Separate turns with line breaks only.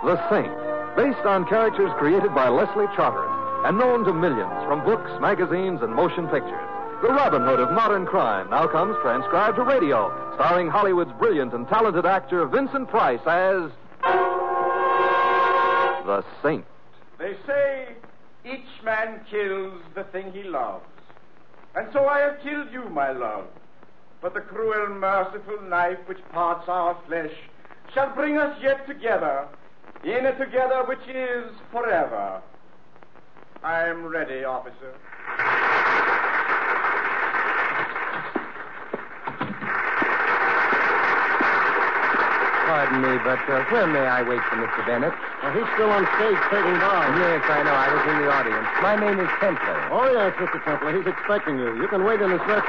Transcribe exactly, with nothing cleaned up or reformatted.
The Saint, based on characters created by Leslie Charteris and known to millions from books, magazines, and motion pictures. The Robin Hood of modern crime now comes transcribed to radio, starring Hollywood's brilliant and talented actor Vincent Price as The Saint.
They say each man kills the thing he loves. And so I have killed you, my love. But the cruel, merciful knife which parts our flesh shall bring us yet together, in a together which is forever. I am ready, officer.
Pardon me, but uh, where may I wait for Mister Bennett?
Well, he's still on stage taking bows.
Yes, I know. I was in the audience. My name is Templar.
Oh, yes, Mister Templar. He's expecting you. You can wait in his dressing